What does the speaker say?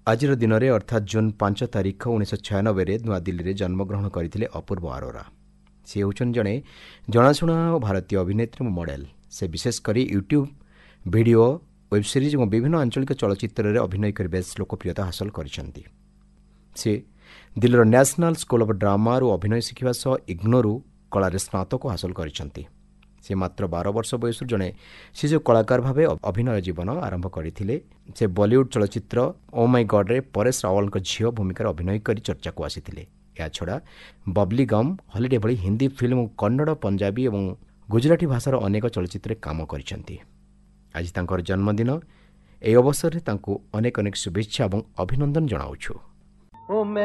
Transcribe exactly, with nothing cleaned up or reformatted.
ଆଜିର ଦିନରେ ଅର୍ଥାତ୍ ଜୁନ୍ ପାଞ୍ଚ ତାରିଖ ଉଣେଇଶହ ଛୟାନବେରେ ନୂଆଦିଲ୍ଲୀରେ ଜନ୍ମଗ୍ରହଣ କରିଥିଲେ ଅପୂର୍ବ ଆରୋରା। ସେ ହେଉଛନ୍ତି ଜଣେ ଜଣାଶୁଣା ଓ ଭାରତୀୟ ଅଭିନେତ୍ରୀ ଓ ମଡେଲ୍। ସେ ବିଶେଷ କରି ୟୁଟ୍ୟୁବ୍ ଭିଡ଼ିଓ, ୱେବ୍ ସିରିଜ୍ ଏବଂ ବିଭିନ୍ନ ଆଞ୍ଚଳିକ ଚଳଚ୍ଚିତ୍ରରେ ଅଭିନୟ କରି ବେଶ୍ ଲୋକପ୍ରିୟତା ହାସଲ କରିଛନ୍ତି। ସେ ଦିଲ୍ଲୀର ନ୍ୟାସନାଲ୍ ସ୍କୁଲ୍ ଅଫ୍ ଡ୍ରାମାରୁ ଅଭିନୟ ଶିଖିବା ସହ ଇଗ୍ନୋରୁ କଳାରେ ସ୍ନାତକ ହାସଲ କରିଛନ୍ତି। ସେ ମାତ୍ର ବାର ବର୍ଷ ବୟସରୁ ଜଣେ ଶିଶୁ କଳାକାର ଭାବେ ଅଭିନୟ ଜୀବନ ଆରମ୍ଭ କରିଥିଲେ। ସେ ବଲିଉଡ୍ ଚଳଚ୍ଚିତ୍ର ଓ ମାଇ ଗଡ୍ରେ ପରେଶ ରାୱଲଙ୍କ ଝିଅ ଭୂମିକାରେ ଅଭିନୟ କରି ଚର୍ଚ୍ଚାକୁ ଆସିଥିଲେ। ଏହାଛଡ଼ା ବବଲି ଗମ୍, ହଲିଡେ ଭଳି ହିନ୍ଦୀ ଫିଲ୍ମ, କନ୍ନଡ଼, ପଞ୍ଜାବୀ ଏବଂ ଗୁଜରାଟୀ ଭାଷାର ଅନେକ ଚଳଚ୍ଚିତ୍ରରେ କାମ କରିଛନ୍ତି। ଆଜି ତାଙ୍କର ଜନ୍ମଦିନ। ଏହି ଅବସରରେ ତାଙ୍କୁ ଅନେକ ଅନେକ ଶୁଭେଚ୍ଛା ଏବଂ ଅଭିନନ୍ଦନ ଜଣାଉଛୁ।